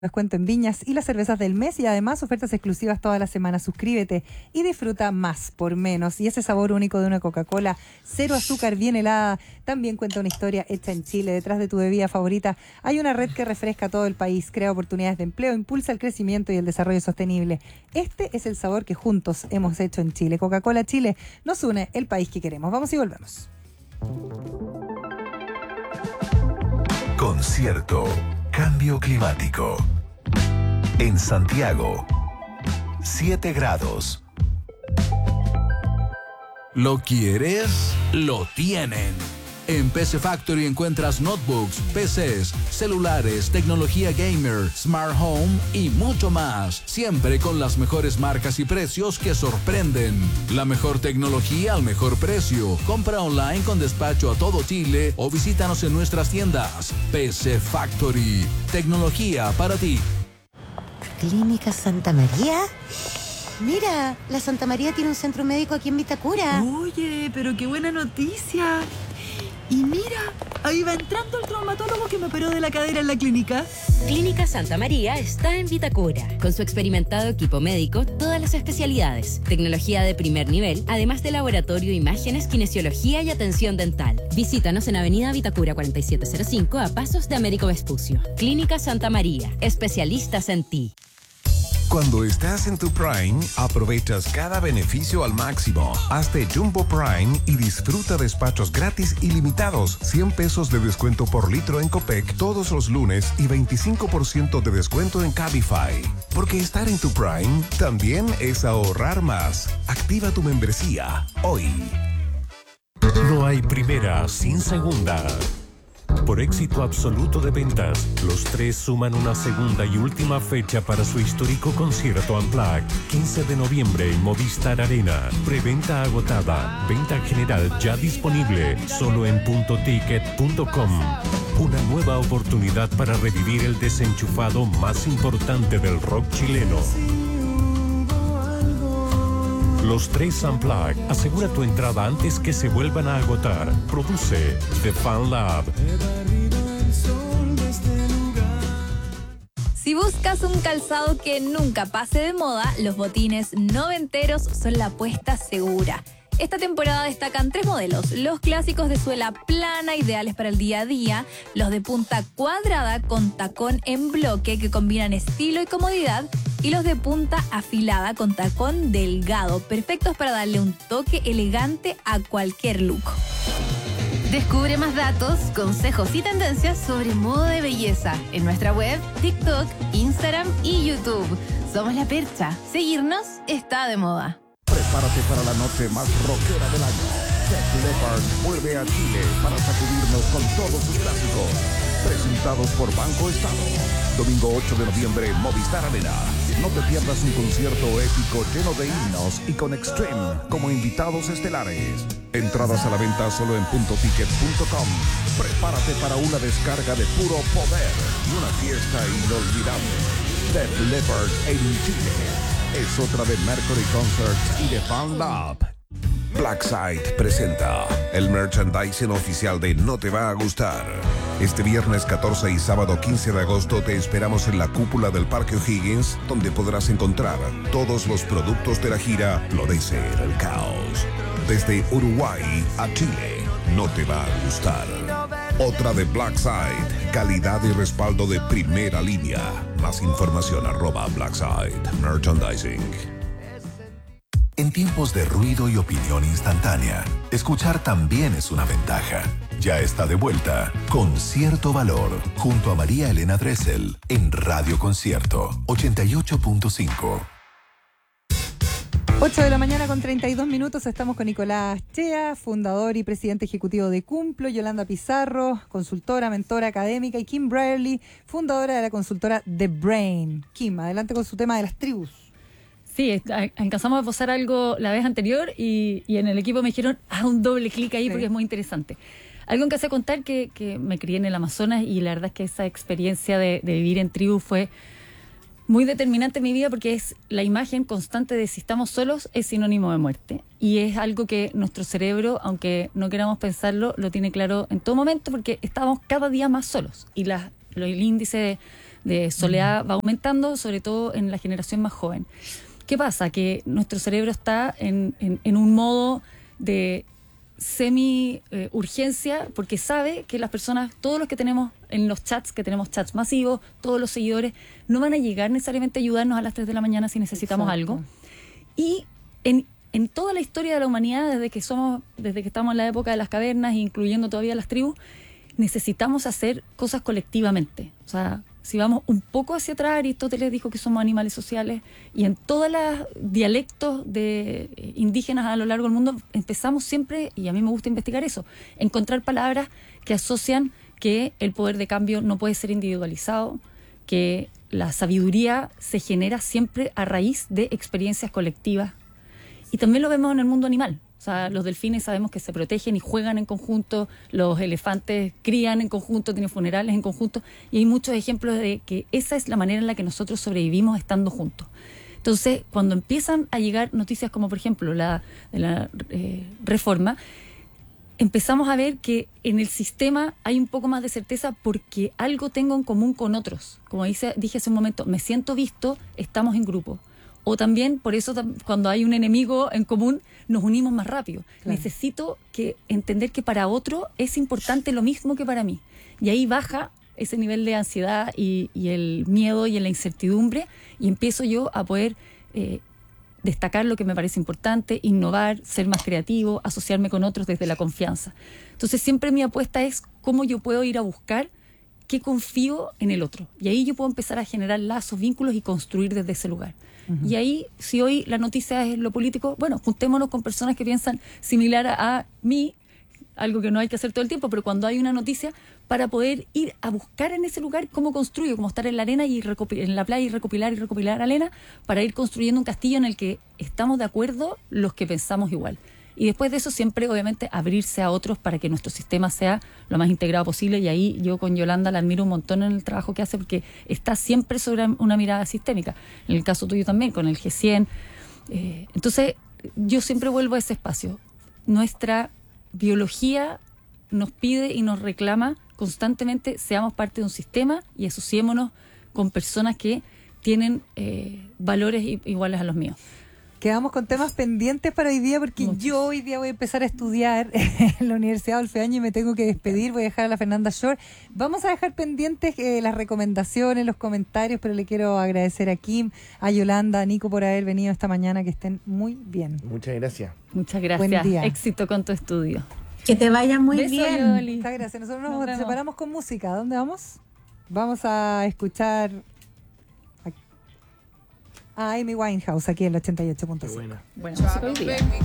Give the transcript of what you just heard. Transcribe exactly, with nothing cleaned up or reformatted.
Descuento en viñas y las cervezas del mes y además ofertas exclusivas toda la semana. Suscríbete y disfruta más por menos. Y ese sabor único de una Coca-Cola cero azúcar bien helada también cuenta una historia hecha en Chile. Detrás de tu bebida favorita hay una red que refresca todo el país, crea oportunidades de empleo, impulsa el crecimiento y el desarrollo sostenible. Este es el sabor que juntos hemos hecho en Chile. Coca-Cola Chile nos une el país que queremos. Vamos y volvemos. Concierto Cambio Climático. En Santiago, siete grados. ¿Lo quieres? Lo tienen. En P C Factory encuentras notebooks, P Cs, celulares, tecnología gamer, smart home y mucho más. Siempre con las mejores marcas y precios que sorprenden. La mejor tecnología al mejor precio. Compra online con despacho a todo Chile o visítanos en nuestras tiendas. P C Factory. Tecnología para ti. ¿Clínica Santa María? Mira, la Santa María tiene un centro médico aquí en Vitacura. Oye, pero qué buena noticia. Y mira, ahí va entrando el traumatólogo que me operó de la cadera en la clínica. Clínica Santa María está en Vitacura. Con su experimentado equipo médico, todas las especialidades, tecnología de primer nivel, además de laboratorio, imágenes, kinesiología y atención dental. Visítanos en Avenida Vitacura cuarenta y siete cero cinco a pasos de Américo Vespucio. Clínica Santa María, especialistas en ti. Cuando estás en tu Prime, aprovechas cada beneficio al máximo. Hazte Jumbo Prime y disfruta despachos gratis ilimitados, cien pesos de descuento por litro en Copec todos los lunes y veinticinco por ciento de descuento en Cabify. Porque estar en tu Prime también es ahorrar más. Activa tu membresía hoy. No hay primera sin segunda. Por éxito absoluto de ventas, los tres suman una segunda y última fecha para su histórico concierto Unplugged. quince de noviembre en Movistar Arena. Preventa agotada. Venta general ya disponible. Solo en punto ticket punto com. Una nueva oportunidad para revivir el desenchufado más importante del rock chileno. Los tres Unplugged. Asegura tu entrada antes que se vuelvan a agotar. Produce The Fan Lab. Si buscas un calzado que nunca pase de moda, los botines noventeros son la apuesta segura. Esta temporada destacan tres modelos: los clásicos de suela plana, ideales para el día a día; los de punta cuadrada con tacón en bloque que combinan estilo y comodidad; y los de punta afilada con tacón delgado, perfectos para darle un toque elegante a cualquier look. Descubre más datos, consejos y tendencias sobre moda de belleza en nuestra web, TikTok, Instagram y YouTube. Somos La Percha. Seguirnos está de moda. Prepárate para la noche más rockera del año. Def Leppard vuelve a Chile para sacudirnos con todos sus clásicos. Presentados por Banco Estado. Domingo ocho de noviembre en Movistar Arena. No te pierdas un concierto épico lleno de himnos y con Extreme como invitados estelares. Entradas a la venta solo en punto ticket punto com. Prepárate para una descarga de puro poder y una fiesta inolvidable. Def Leppard en Chile. Es otra de Mercury Concerts y The Fan Lab. Blackside presenta el merchandising oficial de No Te Va a Gustar. Este viernes catorce y sábado quince de agosto te esperamos en la cúpula del Parque O'Higgins, donde podrás encontrar todos los productos de la gira Florece el Caos. Desde Uruguay a Chile, No Te Va a Gustar. Otra de Blackside, calidad y respaldo de primera línea. Más información arroba Blackside Merchandising. En tiempos de ruido y opinión instantánea, escuchar también es una ventaja. Ya está de vuelta Concierto Valor, junto a María Elena Dressel, en Radio Concierto ochenta y ocho punto cinco. ocho de la mañana con treinta y dos minutos. Estamos con Nicolás Chea, fundador y presidente ejecutivo de Cumplo; Yolanda Pizarro, consultora, mentora académica; y Kim Brierly, fundadora de la consultora The Brain. Kim, adelante con su tema de las tribus. Sí, alcanzamos a esbozar algo la vez anterior y, y en el equipo me dijeron, haz un doble clic ahí, sí, porque es muy interesante. Algo que hace contar que, que me crié en el Amazonas y la verdad es que esa experiencia de, de vivir en tribu fue muy determinante en mi vida, porque es la imagen constante de si estamos solos es sinónimo de muerte. Y es algo que nuestro cerebro, aunque no queramos pensarlo, lo tiene claro en todo momento, porque estamos cada día más solos. Y la, lo, el índice de, de soledad va aumentando, sobre todo en la generación más joven. ¿Qué pasa? Que nuestro cerebro está en, en, en un modo de semi-urgencia, eh, porque sabe que las personas, todos los que tenemos en los chats, que tenemos chats masivos, todos los seguidores, no van a llegar necesariamente a ayudarnos a las tres de la mañana si necesitamos Exacto. algo. Y en, en toda la historia de la humanidad, desde que somos, desde que estamos en la época de las cavernas, incluyendo todavía las tribus, necesitamos hacer cosas colectivamente. O sea, si vamos un poco hacia atrás, Aristóteles dijo que somos animales sociales, y en todos los dialectos de indígenas a lo largo del mundo empezamos siempre, y a mí me gusta investigar eso, encontrar palabras que asocian que el poder de cambio no puede ser individualizado, que la sabiduría se genera siempre a raíz de experiencias colectivas. Y también lo vemos en el mundo animal. O sea, los delfines sabemos que se protegen y juegan en conjunto, los elefantes crían en conjunto, tienen funerales en conjunto, y hay muchos ejemplos de que esa es la manera en la que nosotros sobrevivimos estando juntos. Entonces, cuando empiezan a llegar noticias como, por ejemplo, la de la eh, reforma, empezamos a ver que en el sistema hay un poco más de certeza porque algo tengo en común con otros. Como dice, dije hace un momento, me siento visto, estamos en grupo. O también, por eso, cuando hay un enemigo en común, nos unimos más rápido. Claro. Necesito que entender que para otro es importante lo mismo que para mí. Y ahí baja ese nivel de ansiedad y, y el miedo y la incertidumbre, y empiezo yo a poder eh, destacar lo que me parece importante, innovar, ser más creativo, asociarme con otros desde la confianza. Entonces, siempre mi apuesta es cómo yo puedo ir a buscar qué confío en el otro. Y ahí yo puedo empezar a generar lazos, vínculos y construir desde ese lugar. Uh-huh. Y ahí, si hoy la noticia es lo político, bueno, juntémonos con personas que piensan similar a, a mí, algo que no hay que hacer todo el tiempo, pero cuando hay una noticia, para poder ir a buscar en ese lugar cómo construyo, como estar en la arena y en la playa y recopilar y recopilar arena, para ir construyendo un castillo en el que estamos de acuerdo los que pensamos igual. Y después de eso siempre, obviamente, abrirse a otros para que nuestro sistema sea lo más integrado posible. Y ahí yo con Yolanda la admiro un montón en el trabajo que hace, porque está siempre sobre una mirada sistémica. En el caso tuyo también, con el G cien. Eh, entonces, yo siempre vuelvo a ese espacio. Nuestra biología nos pide y nos reclama constantemente seamos parte de un sistema y asociémonos con personas que tienen eh, valores iguales a los míos. Quedamos con temas pendientes para hoy día, porque Muchos. yo hoy día voy a empezar a estudiar en la Universidad Adolfo Ibáñez y me tengo que despedir. Voy a dejar a la Fernanda Shore. Vamos a dejar pendientes eh, las recomendaciones, los comentarios, pero le quiero agradecer a Kim, a Yolanda, a Nico por haber venido esta mañana. Que estén muy bien. Muchas gracias. Muchas gracias. Buen día. Éxito con tu estudio. Que te vaya muy Beso, bien. Yoli. Muchas gracias. Nosotros nos, Nos vemos. separamos con música. ¿Dónde vamos? Vamos a escuchar a Amy Winehouse aquí en el ochenta y ocho punto cinco. Buena. Bueno, música hoy día.